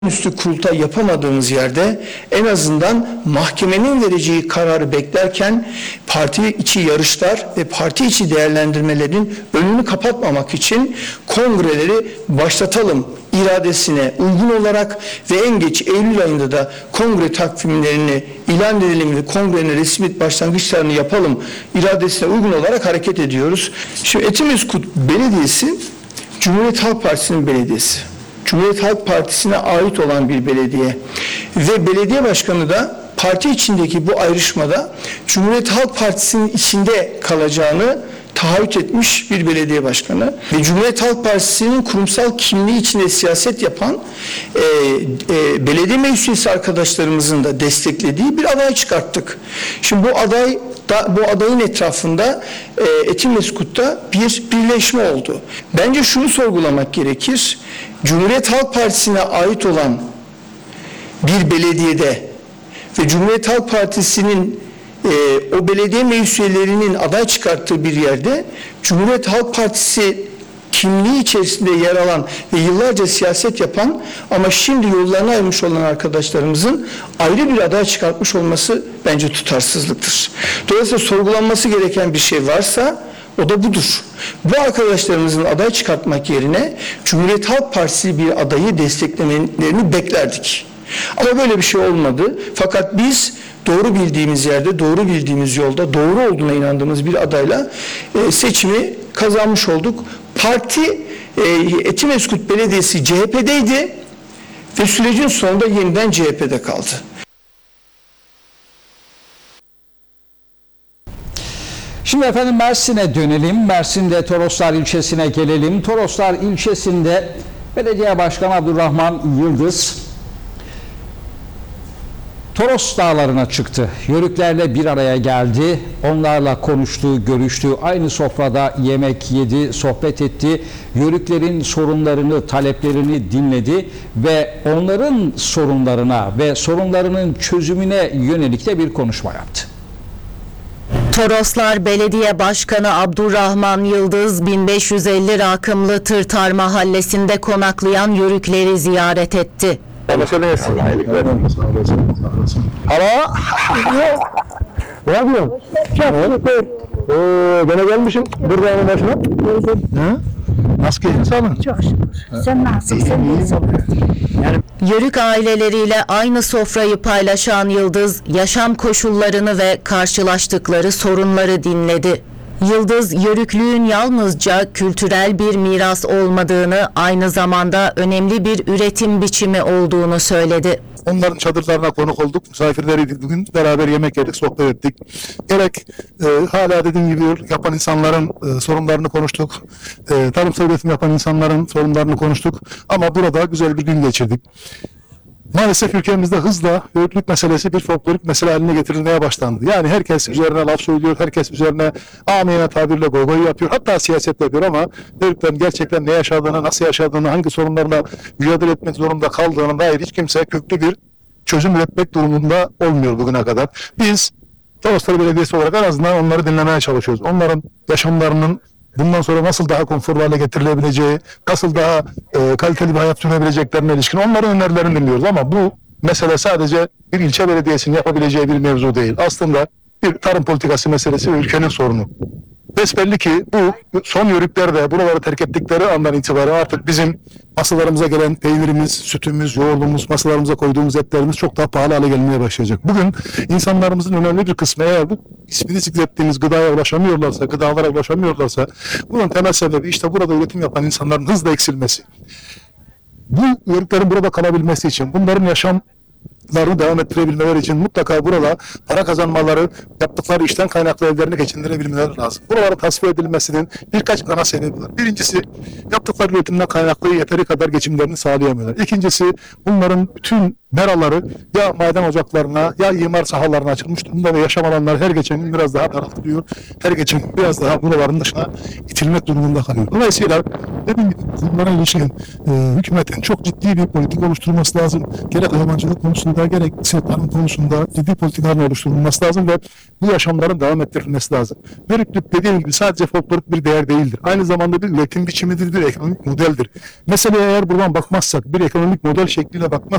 üstü kurultay yapamadığımız yerde en azından mahkemenin vereceği kararı beklerken parti içi yarışlar ve parti içi değerlendirmelerin önünü kapatmamak için kongreleri başlatalım iradesine uygun olarak ve en geç Eylül ayında da kongre takvimlerini ilan edelim ve kongrenin resmi başlangıçlarını yapalım iradesine uygun olarak hareket ediyoruz. Şimdi Etimeskut Belediyesi Cumhuriyet Halk Partisi'nin belediyesi. Cumhuriyet Halk Partisi'ne ait olan bir belediye ve belediye başkanı da parti içindeki bu ayrışmada Cumhuriyet Halk Partisi'nin içinde kalacağını taahhüt etmiş bir belediye başkanı ve Cumhuriyet Halk Partisi'nin kurumsal kimliği içinde siyaset yapan belediye meclis üyesi arkadaşlarımızın da desteklediği bir aday çıkarttık. Şimdi bu adayın etrafında Etimeskut'ta bir birleşme oldu. Bence şunu sorgulamak gerekir. Cumhuriyet Halk Partisi'ne ait olan bir belediyede ve Cumhuriyet Halk Partisi'nin o belediye meclis üyelerinin aday çıkarttığı bir yerde Cumhuriyet Halk Partisi kimliği içerisinde yer alan ve yıllarca siyaset yapan ama şimdi yollarını ayırmış olan arkadaşlarımızın ayrı bir aday çıkartmış olması bence tutarsızlıktır. Dolayısıyla sorgulanması gereken bir şey varsa o da budur. Bu arkadaşlarımızın aday çıkartmak yerine Cumhuriyet Halk Partisi bir adayı desteklemelerini beklerdik. Ama böyle bir şey olmadı. Fakat biz doğru bildiğimiz yerde, doğru bildiğimiz yolda, doğru olduğuna inandığımız bir adayla seçimi kazanmış olduk. Parti Etimeskut Belediyesi CHP'deydi ve sürecin sonunda yeniden CHP'de kaldı. Şimdi efendim Mersin'e dönelim. Mersin'de Toroslar ilçesine gelelim. Toroslar ilçesinde Belediye Başkanı Abdurrahman Yıldız Toros dağlarına çıktı. Yörüklerle bir araya geldi. Onlarla konuştu, görüştü. Aynı sofrada yemek yedi, sohbet etti. Yörüklerin sorunlarını, taleplerini dinledi ve onların sorunlarına ve sorunlarının çözümüne yönelik de bir konuşma yaptı. Toroslar Belediye Başkanı Abdurrahman Yıldız 1550 rakımlı Tırtar Mahallesi'nde konaklayan Yörükleri ziyaret etti. Hala? Ne yapıyorsun? Gene gelmişim buranın başına. Nasıl geçti sağlığın? Çok şükür. Sen nasılsın? Yörük aileleriyle aynı sofrayı paylaşan Yıldız, yaşam koşullarını ve karşılaştıkları sorunları dinledi. Yıldız, Yörüklüğün yalnızca kültürel bir miras olmadığını, aynı zamanda önemli bir üretim biçimi olduğunu söyledi. Onların çadırlarına konuk olduk, misafirleriydik bugün. Beraber yemek yedik, sohbet ettik. Gerek hala dediğim gibi yapan insanların sorunlarını konuştuk. Tarımsal üretim yapan insanların sorunlarını konuştuk. Ama burada güzel bir gün geçirdik. Maalesef ülkemizde hızla yörüklük meselesi bir folklorik mesele haline getirilmeye başlandı. Yani herkes üzerine laf söylüyor, herkes üzerine amiyane tabirle gogoyu yapıyor. Hatta siyaset yapıyor ama yörüklerin gerçekten ne yaşadığını, nasıl yaşadığını, hangi sorunlarla mücadele etmek zorunda kaldığına dair hiç kimse köklü bir çözüm üretmek durumunda olmuyor bugüne kadar. Biz Toroslar Belediyesi olarak en azından onları dinlemeye çalışıyoruz. Onların yaşamlarının bundan sonra nasıl daha konforlu hale getirilebileceği, nasıl daha kaliteli bir hayat sürebileceklerine ilişkin onların önerilerini dinliyoruz. Ama bu mesele sadece bir ilçe belediyesinin yapabileceği bir mevzu değil. Aslında bir tarım politikası meselesi ve ülkenin sorunu. Besbelli ki bu son yörükler de buraları terk ettikleri andan itibaren artık bizim masalarımıza gelen peynirimiz, sütümüz, yoğurdumuz, masalarımıza koyduğumuz etlerimiz çok daha pahalı hale gelmeye başlayacak. Bugün insanlarımızın önemli bir kısmı eğer bu ismini zikrettiğimiz gıdaya ulaşamıyorlarsa, gıdalara ulaşamıyorlarsa bunun temel sebebi işte burada üretim yapan insanların hızla eksilmesi. Bu yörüklerin burada kalabilmesi için, bunların yaşamlarını devam ettirebilmeleri için mutlaka burada para kazanmaları, yaptıkları işten kaynaklı evlerini geçindirebilmeleri lazım. Buralara tasfiye edilmesinin birkaç ana sebebi var. Birincisi, yaptıkları üretimden kaynaklı yeteri kadar geçimlerini sağlayamıyorlar. İkincisi, bunların bütün meraları ya maden ocaklarına ya imar sahalarına açılmış durumda ve yaşam alanları her geçen gün biraz daha daraltılıyor. Her geçen gün biraz daha buraların dışına itilmek durumunda kalıyor. Dolayısıyla dediğim gibi bunlara ilişkin hükümetin çok ciddi bir politik oluşturması lazım. Gerek hayvancılık konusunda gerek tarım konusunda ciddi politikaların oluşturulması lazım ve bu yaşamların devam ettirilmesi lazım. Yörüklük dediğim gibi sadece folklorik bir değer değildir. Aynı zamanda bir üretim biçimidir, bir ekonomik modeldir. Meseleye eğer buradan bakmazsak, bir ekonomik model şekliyle bakmazsak